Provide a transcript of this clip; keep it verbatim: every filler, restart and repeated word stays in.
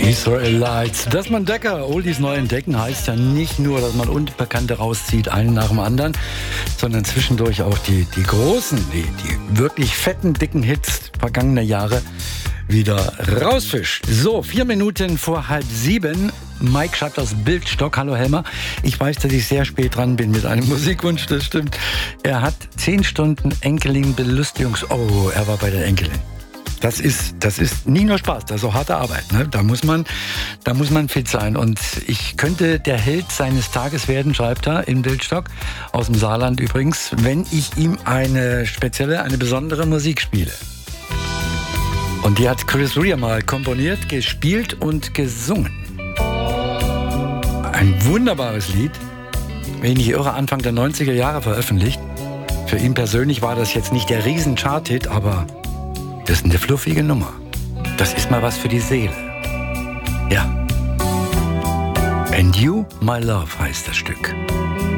Israelites. Dass man Decker, Oldies neu entdecken, heißt ja nicht nur, dass man Unbekannte rauszieht, einen nach dem anderen, sondern zwischendurch auch die, die großen, die, die wirklich fetten, dicken Hits vergangener Jahre wieder rausfischt. So, vier Minuten vor halb sieben. Mike Schatt aus Bildstock. Hallo Helmer. Ich weiß, dass ich sehr spät dran bin mit einem Musikwunsch, das stimmt. Er hat zehn Stunden Enkelin-Belustigungs... Oh, er war bei der Enkelin. Das ist, das ist nie nur Spaß, das ist auch harte Arbeit. Ne? Da muss man, da muss man fit sein. Und ich könnte der Held seines Tages werden, schreibt er in Bildstock, aus dem Saarland übrigens, wenn ich ihm eine spezielle, eine besondere Musik spiele. Und die hat Chris Rea mal komponiert, gespielt und gesungen. Ein wunderbares Lied, wenn ich nicht irre, Anfang der neunziger Jahre veröffentlicht. Für ihn persönlich war das jetzt nicht der Riesen-Chart-Hit, aber das ist eine fluffige Nummer. Das ist mal was für die Seele. Ja. And You, My Love heißt das Stück.